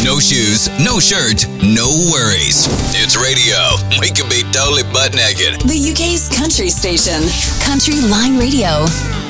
No shoes, no shirt, no worries. It's radio. We can be totally butt naked. The UK's country station, Country Line Radio.